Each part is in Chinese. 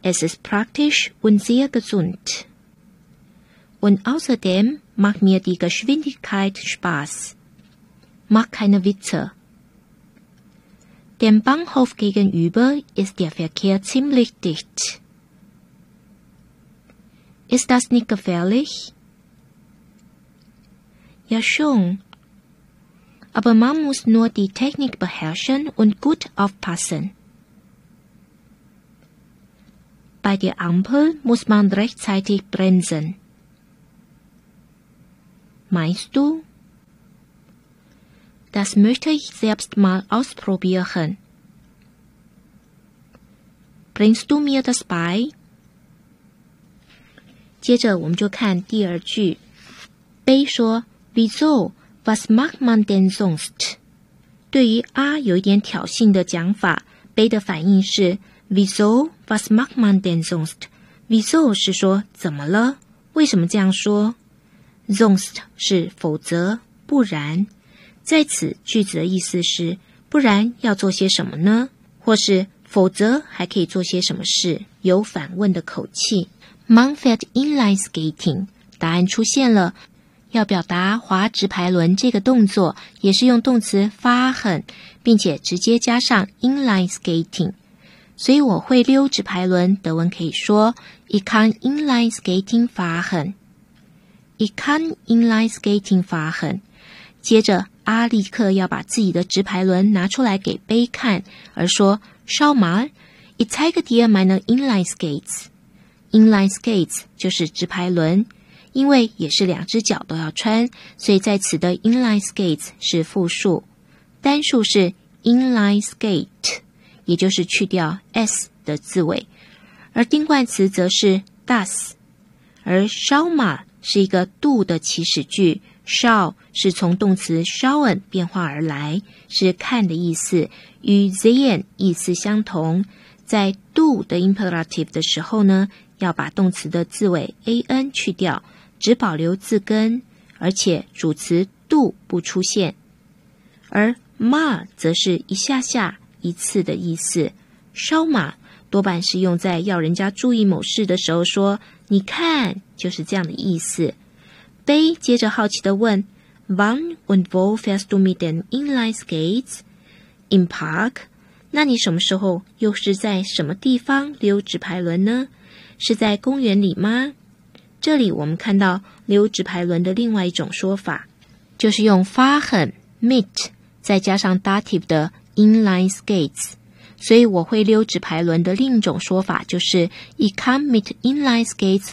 Es ist praktisch und sehr gesund. Und außerdem macht mir die Geschwindigkeit Spaß. Mach keine Witze. Dem Bahnhof gegenüber ist der Verkehr ziemlich dicht. Ist das nicht gefährlich? Ja schon. Aber man muss nur die Technik beherrschen und gut aufpassen. Bei der Ampel muss man rechtzeitig bremsen. Meinst du? Das möchte ich selbst mal ausprobieren. Bringst du mir das bei? 接着我们就看第二句。B 说 Wieso? Was macht man denn sonst? 对于 R 有一点挑衅的讲法 ，B 的反应是 Wieso? Was macht man denn sonst? Wieso 是说怎么了？为什么这样说？ Sonst 是否则、不然。在此句子的意思是不然要做些什么呢？或是否则还可以做些什么事？有反问的口气。Man fährt Inline Skating， 答案出现了。要表达滑直排轮这个动作，也是用动词fahren，并且直接加上 Inline Skating。所以我会溜直排轮，德文可以说 Ich kann Inline Skating fahren。Ich kann Inline Skating fahren。接着阿立刻要把自己的直排轮拿出来给杯看，而说 Schau mal, ich zeige dir meine Inline Skates。Inline Skates 就是直排轮，因为也是两只脚都要穿，所以在此的 Inline Skates 是复数，单数是 Inline Skate， 也就是去掉 s 的字尾，而定冠词则是 das。而 Schau mal 是一个 do 的起始句，Schau 是从动词 schauen 变化而来，是看的意思，与 sehen 意思相同。在 do 的 imperative 的时候呢，要把动词的字尾 an 去掉，只保留字根，而且主词 do 不出现。而 mal 则是一下下、一次的意思。Schau mal 多半是用在要人家注意某事的时候说，你看，就是这样的意思。Bay 接着好奇地问 Wann und wo fährst du mit den Inline Skates? Im Park? 那你什么时候又是在什么地方溜直排轮呢？是在公园里吗？这里我们看到溜直排轮的另外一种说法，就是用 fahren mit 再加上 dative 的 Inline Skates。所以我会溜直排轮的另一种说法就是 Ich kann mit Inline Skates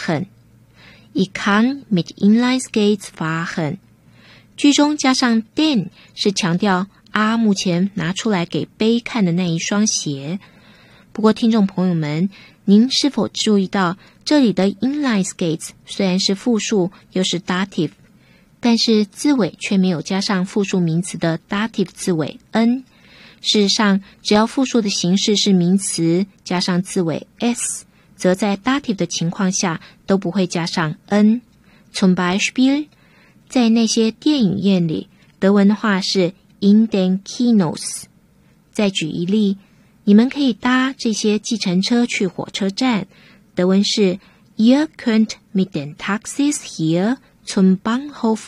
fahren。Ich kann mit Inline Skates fahren。句中加上 den 是强调阿目前拿出来给杯看的那一双鞋。不过听众朋友们，您是否注意到这里的 Inline Skates 虽然是复数又是 dative， 但是字尾却没有加上复数名词的 dative 字尾 n。事实上，只要复数的形式是名词加上字尾 s， 则在 dative 的情况下都不会加上 n。Zum Beispiel， 在那些电影院里，德文的话是 in den Kinos。再举一例，你们可以搭这些计程车去火车站，德文是 Ihr könnt mit den Taxis hier zum Bahnhof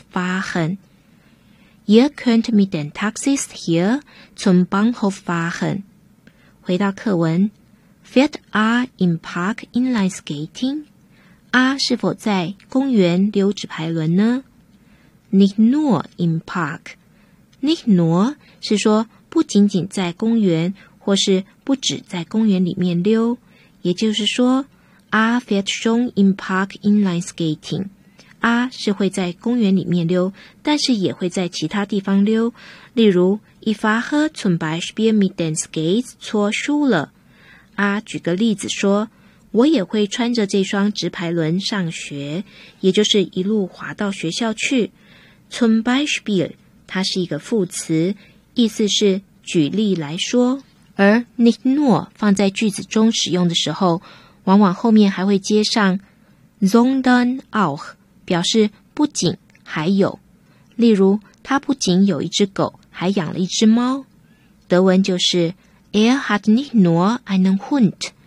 fahren。Ihr könnt mit den Taxis hier zum Bahnhof fahren。 回到课文 Fährt R im Park Inline Skating？ R 是否在公园溜直排轮呢？ Nicht nur im Park。 Nicht nur 是说不仅仅在公园，或是不只在公园里面溜，也就是说 R fährt schon im Park Inline Skating。R 是会在公园里面溜，但是也会在其他地方溜。例如 Ich fahre zum Beispiel mit den Skates zur Schule。R 举个例子说，我也会穿着这双直排轮上学，也就是一路滑到学校去。Zum Beispiel 它是一个副词，意思是举例来说。而 nicht nur 放在句子中使用的时候，往往后面还会接上 sondern auch，表示不仅还有。例如他不仅有一只狗，还养了一只猫。德文就是 Er hat nicht nur einen Hund,